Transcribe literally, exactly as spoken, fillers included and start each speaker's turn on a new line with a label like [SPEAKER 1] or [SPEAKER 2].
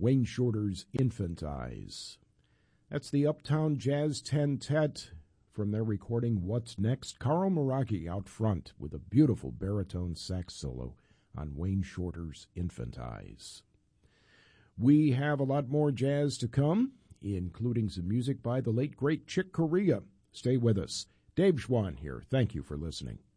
[SPEAKER 1] Wayne Shorter's Infant Eyes. That's the Uptown Jazz Tentet from their recording What's Next. Carl Meraki out front with a beautiful baritone sax solo on Wayne Shorter's Infant Eyes. We have a lot more jazz to come, including some music by the late, great Chick Corea. Stay with us. Dave Schwann here. Thank you for listening.